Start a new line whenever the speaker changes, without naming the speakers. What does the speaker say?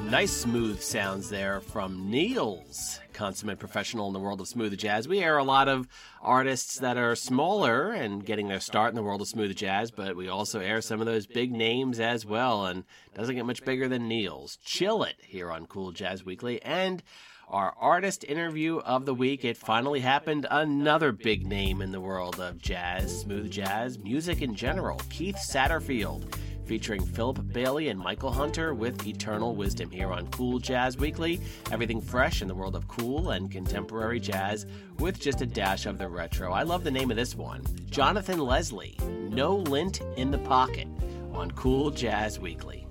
Nice smooth sounds there from Niels, consummate professional in the world of smooth jazz. We hear a lot of artists that are smaller and getting their start in the world of smooth jazz, but we also air some of those big names as well, and doesn't get much bigger than Niels. Chill It here on Cool Jazz Weekly, and our artist interview of the week. It finally happened. Another big name in the world of jazz, smooth jazz, music in general, Keith Satterfield, featuring Philip Bailey and Michael Hunter with Eternal Wisdom here on Cool Jazz Weekly. Everything fresh in the world of cool and contemporary jazz with just a dash of the retro. I love the name of this one. Jonathan Leslie, No Lint in the Pocket on Cool Jazz Weekly.